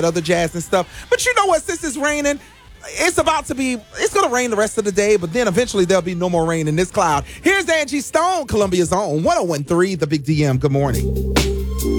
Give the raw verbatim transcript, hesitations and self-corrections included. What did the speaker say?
other jazz and stuff. But you know what? Since it's raining, it's about to be, it's going to rain the rest of the day, but then eventually there'll be no more rain in this cloud. Here's Angie Stone, Columbia's own one oh one three, The Big D M. Good morning.